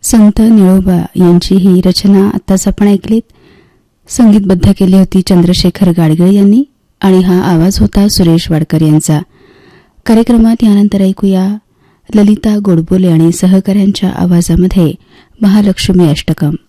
संत निळोबा यांची ही रचना आत्ताच आपण ऐकलीत. संगीतबद्ध केली होती चंद्रशेखर गाडगीळ यांनी आणि हा आवाज होता सुरेश वाडकर यांचा. कार्यक्रमात यानंतर ऐकूया ललिता गोडबोले आणि सहकाऱ्यांच्या आवाजामध्ये महालक्ष्मी अष्टकम.